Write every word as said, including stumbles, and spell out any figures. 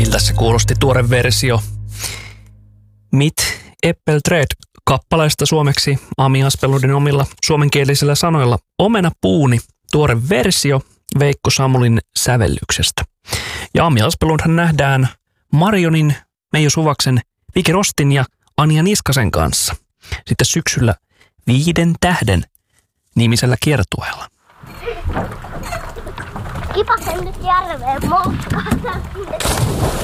Miltä se kuulosti tuore versio Mit Äppelträd-kappaleesta suomeksi Ami Aspelundin omilla suomenkielisillä sanoilla. Omena puuni, tuore versio Veikko Samulin sävellyksestä. Ja Ami Aspelundhan nähdään Marionin, Meijo Suvaksen, Viki Rostin ja Anja Niskasen kanssa. Sitten syksyllä Viiden tähden nimisellä kiertueella. Kipasen nyt järveen moukkaan.